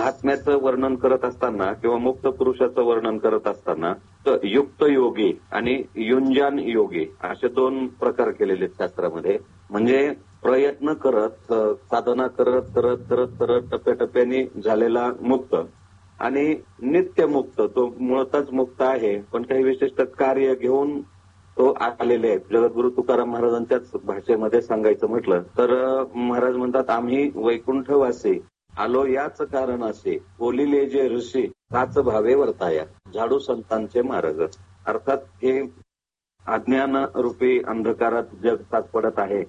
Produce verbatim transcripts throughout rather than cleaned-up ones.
महात्म्याचं वर्णन करत असताना किंवा मुक्त पुरुषाचं वर्णन करत असताना युक्त योगी आणि युंजान योगी असे दोन प्रकार केलेले आहेत शास्त्रामध्ये. म्हणजे प्रयत्न करत साधना करत करत करत करत टप्प्याटप्प्याने झालेला मुक्त आणि नित्य मुक्त, तो मुळातच मुक्त आहे पण काही विशिष्ट कार्य घेऊन तो आलेले आहेत. जगद्गुरु तुकाराम महाराजांच्याच भाषेमध्ये सांगायचं म्हटलं तर महाराज म्हणतात, आम्ही वैकुंठवासी आलो याच कारण असे, बोलिले जे ऋषी ताच भावे वर्ताया, झाडू संतांचे मार्ग. अर्थात हे अज्ञान रूपी अंधकारात जग साथ पडत आहे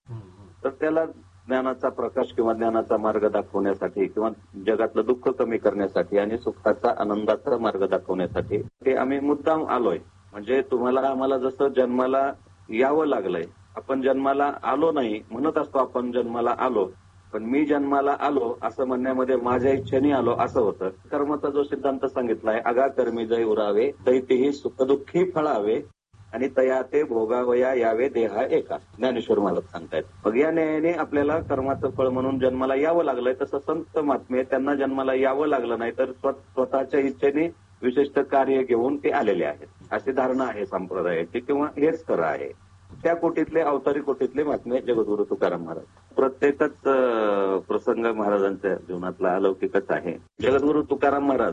तर त्याला ज्ञानाचा प्रकाश किंवा ज्ञानाचा मार्ग दाखवण्यासाठी किंवा जगातलं दुःख कमी करण्यासाठी आणि सुखाचा आनंदाचा मार्ग दाखवण्यासाठी ते आम्ही मुद्दाम आलोय. म्हणजे तुम्हाला आम्हाला जसं जन्माला यावं लागलंय, आपण जन्माला आलो नाही म्हणत असतो आपण जन्माला आलो, पण मी जन्माला आलो असं म्हणण्यामध्ये माझ्या इच्छेने आलो असं होतं. कर्माचा जो सिद्धांत सांगितलाय, अगा कर्मी जय उरावे दैतेही सुखदुःखी फळावे आणि तया ते भोगावया यावे देहा एका, ज्ञानेश्वर महाराज सांगतायत. मग या न्यायाने आपल्याला कर्माचं फळ म्हणून जन्माला यावं लागलंय. तसं संत महात्मे त्यांना जन्माला यावं लागलं नाही तर स्वतःच्या इच्छेने विशिष्ट कार्य घेऊन ते आलेले आहेत, अशी धारणा आहे संप्रदायाची किंवा हेच खरं आहे. त्या कोटीतले अवतारी कोटीतले महात्मे जगद्गुरु तुकाराम महाराज. प्रत्येकच प्रसंग महाराजांच्या जीवनातला अलौकिकच आहे. जगद्गुरु तुकाराम महाराज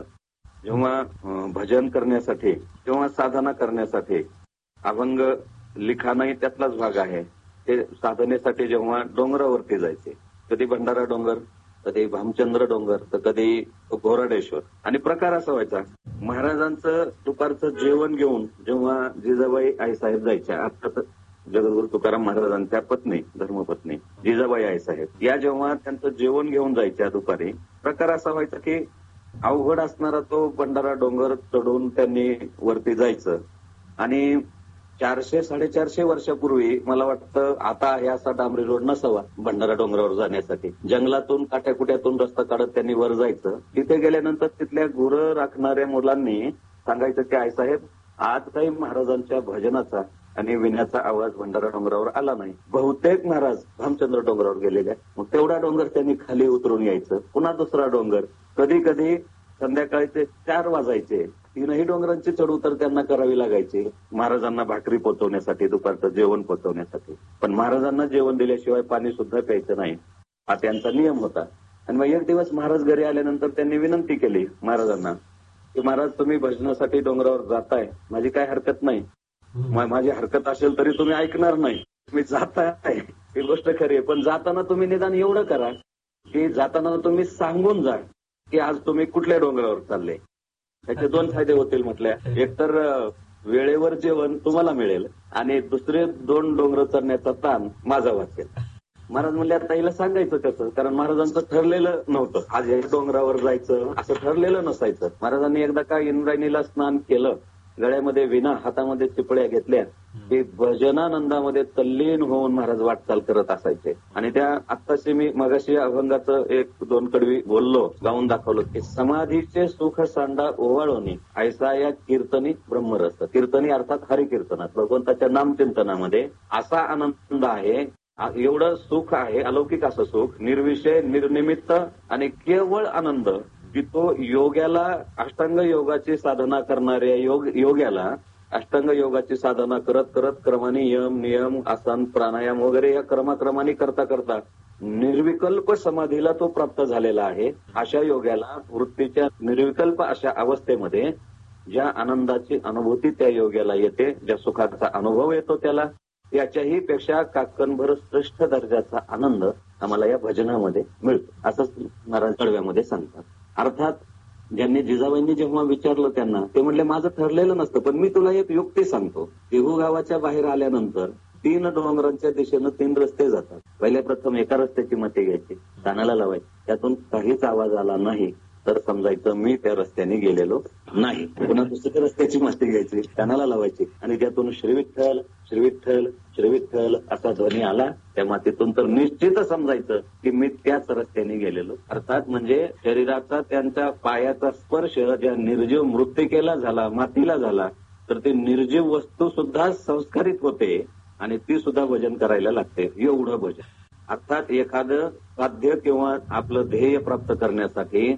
जेव्हा भजन करण्यासाठी किंवा साधना करण्यासाठी, अभंग लिखाणही त्यातलाच भाग आहे, ते साधनेसाठी जेव्हा डोंगरावरती जायचे, कधी भंडारा डोंगर, कधी भामचंद्र डोंगर, तर कधी घोराडेश्वर. आणि प्रकार असा व्हायचा, महाराजांचं दुपारचं जेवण घेऊन जेव्हा जिजाबाई आईसाहेब जायच्या, अर्थात जगद्गुरु तुकाराम महाराजांच्या पत्नी, धर्मपत्नी जिजाबाई आईसाहेब, या जेव्हा त्यांचं जेवण घेऊन जायच्या दुपारी, प्रकार असा व्हायचा की अवघड असणारा तो भंडारा डोंगर चढून त्यांनी वरती जायचं. आणि चारशे साडेचारशे वर्षापूर्वी मला वाटतं आता हे असा डांबरी रोड नसावा भंडारा डोंगरावर जाण्यासाठी. जंगलातून काट्याकुट्यातून रस्ता काढत त्यांनी वर जायचं. तिथे गेल्यानंतर तिथल्या गुरं राखणाऱ्या मुलांनी सांगायचं की आईसाहेब आज काही महाराजांच्या भजनाचा आणि विण्याचा आवाज भंडारा डोंगरावर आला नाही, बहुतेक महाराज भामचंद्र डोंगरावर गेलेले. मग तेवढा डोंगर त्यांनी खाली उतरून यायचं, पुन्हा दुसरा डोंगर. कधी कधी संध्याकाळचे चार वाजायचे, तीनही डोंगरांची चढ उतर त्यांना करावी लागायची महाराजांना भाकरी पोचवण्यासाठी, दुपारचं जेवण पोचवण्यासाठी. पण महाराजांना जेवण दिल्याशिवाय पाणी सुद्धा प्यायचं नाही, हा त्यांचा नियम होता. आणि मग एक दिवस महाराज घरी आल्यानंतर त्यांनी विनंती केली महाराजांना की महाराज तुम्ही भजनासाठी डोंगरावर जाताय, माझी काय हरकत नाही, माझी हरकत असेल तरी तुम्ही ऐकणार नाही, तुम्ही जाताय ही गोष्ट खरी आहे, पण जाताना तुम्ही निदान एवढं करा की जाताना तुम्ही सांगून जा की आज तुम्ही कुठल्या डोंगरावर चालले. त्याचे दोन फायदे होतील म्हटल्या, एकतर वेळेवर जेवण तुम्हाला मिळेल आणि दुसरे दोन डोंगर चढण्याचा ताण माझा वाचेल. महाराज म्हणले आता हिला सांगायचं कसं, कारण महाराजांचं ठरलेलं नव्हतं आज या डोंगरावर जायचं, असं ठरलेलं नसायचं. महाराजांनी एकदा का इंद्रायणीला स्नान केलं, गळ्यामध्ये विना, हातामध्ये चिपळ्या घेतल्या, ते भजनानंदामध्ये तल्लीन होऊन महाराज वाटचाल करत असायचे. आणि त्या आत्ताशी मी मगाशी अभंगाचं एक दोन कडवी बोललो, गाऊन दाखवलं की समाधीचे सुख सांडा ओवाळोनी ऐसा या कीर्तनी ब्रह्मरस. कीर्तनी अर्थात हरिकीर्तनात, भगवंताच्या नामचिंतनामध्ये असा आनंद आहे, एवढं सुख आहे, अलौकिक असं सुख, निर्विषय निर्निमित्त आणि केवळ आनंद की तो योग्याला, अष्टांग योगाची साधना करणाऱ्या योग योग्याला अष्टांग योगाची साधना करत करत क्रमाने यम नियम आसन प्राणायाम वगैरे या क्रमाक्रमाने करता करता निर्विकल्प समाधीला तो प्राप्त झालेला आहे. अशा योग्याला वृत्तीच्या निर्विकल्प अशा अवस्थेमध्ये ज्या आनंदाची अनुभूती त्या योग्याला येते, ज्या सुखाचा अनुभव येतो त्याला, याच्याही पेक्षा काकणभर श्रेष्ठ दर्जाचा आनंद आम्हाला या भजनामध्ये मिळतो, असंच महाराज कडव्यामध्ये सांगतात. अर्थात ज्यांनी जिजाबाईंनी जेव्हा विचारलं त्यांना, ते म्हणले माझं ठरलेलं नसतं, पण मी तुला एक युक्ती सांगतो. देहू गावाच्या बाहेर आल्यानंतर तीन डोंगरांच्या दिशेनं तीन रस्ते जातात. पहिल्या प्रथम एका रस्त्याची मते घ्यायची, कानाला लावायची, त्यातून काहीच आवाज आला नाही तर समजायचं मी त्या रस्त्याने गेलेलो नाही. पुन्हा दुसऱ्या रस्त्याची मस्ती घ्यायची, कानाला लावायची, आणि त्यातून श्रीविठ्ठल श्रीविठ्ठल श्रीविठ्ठल असा ध्वनी आला, त्या मातीतून तर निश्चित समजायचं की मी त्याच रस्त्याने गेलेलो. अर्थात म्हणजे शरीराचा त्यांच्या पायाचा स्पर्श ज्या निर्जीव मृत्तिकेला झाला, मातीला झाला, तर ती निर्जीव वस्तू सुद्धा संस्कारित होते आणि ती सुद्धा भजन करायला लागते. एवढं भजन. अर्थात एखादं साध्य किंवा आपलं ध्येय प्राप्त करण्यासाठी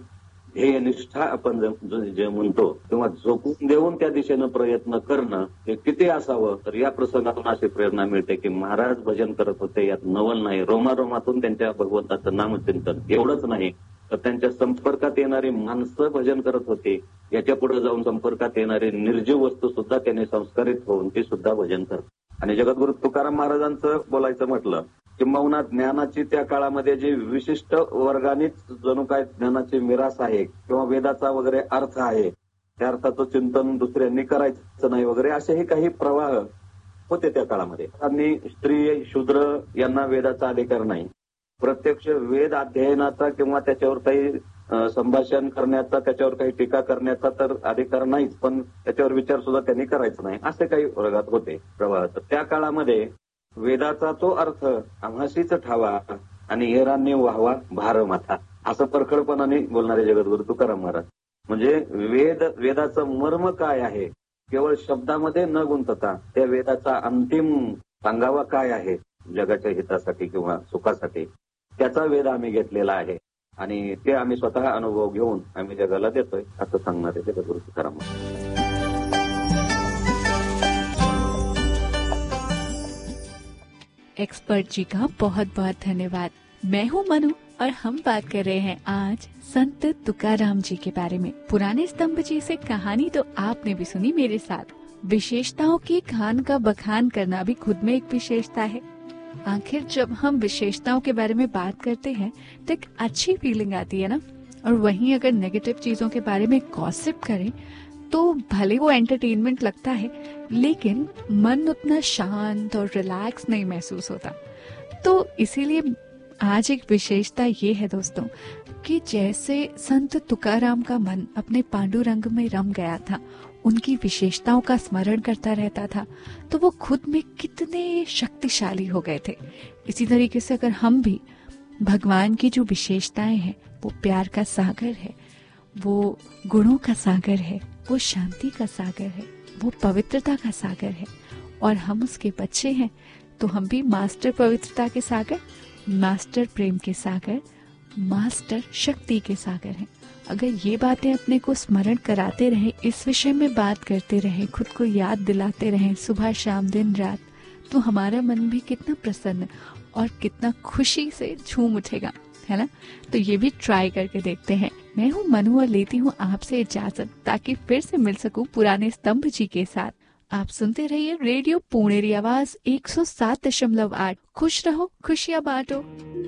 ध्येयनिष्ठा आपण जे जे म्हणतो किंवा झोकून देऊन त्या दिशेनं प्रयत्न करणं हे किती असावं. तर या प्रसंगातून अशी प्रेरणा मिळते की महाराज भजन करत होते, यात नवल नाही. रोमारोमातून त्यांच्या भगवंताचं नामचिंतन. एवढंच नाही तर त्यांच्या संपर्कात येणारी माणसं भजन करत होती. याच्या पुढे जाऊन संपर्कात येणारी निर्जीव वस्तू सुद्धा त्यांनी संस्कारित होऊन ती सुद्धा भजन करत. आणि जगद्गुरु तुकाराम महाराजांचं बोलायचं म्हटलं किंबहुना ज्ञानाची त्या काळामध्ये जी विशिष्ट वर्गानेच जणू काय ज्ञानाची मिरास आहे किंवा वेदाचा वगैरे अर्थ आहे, त्या अर्थाचं चिंतन दुसऱ्यांनी करायचं नाही वगैरे असेही काही प्रवाह होते त्या काळामध्ये. आणि स्त्री शूद्र यांना वेदाचा अधिकार नाही. प्रत्यक्ष वेद अध्ययनाचा किंवा त्याच्यावर काही संभाषण करण्याचा, त्याच्यावर काही टीका करण्याचा तर अधिकार नाहीच, पण त्याच्यावर विचार सुद्धा त्यांनी करायचा नाही, असे काही वर्गात होते प्रवाह. तर त्या काळामध्ये वेदाचा तो अर्थ आम्हाशीच ठावा आणि हेरांनी व्हावा भार माथा, असं परखडपणाने बोलणारे जगद्गुरु तुकाराम महाराज. म्हणजे वेद वेदाचं मर्म काय आहे केवळ शब्दामध्ये न गुंतता त्या वेदाचा अंतिम सांगावा काय आहे जगाच्या हितासाठी किंवा सुखासाठी, त्याचा वेद आम्ही घेतलेला आहे आणि ते आम्ही स्वतः अनुभव घेऊन आम्ही जगाला देतोय, असं सांगणारे जगद्गुरु तुकाराम महाराज. एक्सपर्ट जी का बहुत बहुत धन्यवाद. मैं हूँ मनु और हम बात कर रहे हैं आज संत तुकाराम जी के बारे में. पुराने स्तंभ जी से कहानी तो आपने भी सुनी मेरे साथ. विशेषताओं की खान का बखान करना भी खुद में एक विशेषता है. आखिर जब हम विशेषताओं के बारे में बात करते हैं तो एक अच्छी फीलिंग आती है ना. और वहीं अगर नेगेटिव चीजों के बारे में गॉसिप करें तो भले वो एंटरटेनमेंट लगता है, लेकिन मन उतना शांत और रिलैक्स नहीं महसूस होता. तो इसीलिए आज एक विशेषता ये है दोस्तों कि जैसे संत तुकाराम का मन अपने पांडुरंग में रम गया था, उनकी विशेषताओं का स्मरण करता रहता था, तो वो खुद में कितने शक्तिशाली हो गए थे. इसी तरीके से अगर हम भी भगवान की जो विशेषताएं हैं, वो प्यार का सागर है, वो गुणों का सागर है, वो शांति का सागर है, वो पवित्रता का सागर है, और हम उसके बच्चे हैं, तो हम भी मास्टर पवित्रता के सागर, मास्टर प्रेम के सागर, मास्टर शक्ति के सागर हैं. अगर ये बातें अपने को स्मरण कराते रहे, इस विषय में बात करते रहे, खुद को याद दिलाते रहे सुबह शाम दिन रात, तो हमारा मन भी कितना प्रसन्न और कितना खुशी से झूम उठेगा, है ना. तो ये भी ट्राई करके देखते हैं. मैं हूँ मनु और लेती हूँ आपसे इजाजत ताकि फिर से मिल सकूं पुराने स्तंभ जी के साथ. आप सुनते रहिए रेडियो पुणेरी आवाज एक सौ सात दशमलव आठ. खुश रहो, खुशियां बांटो.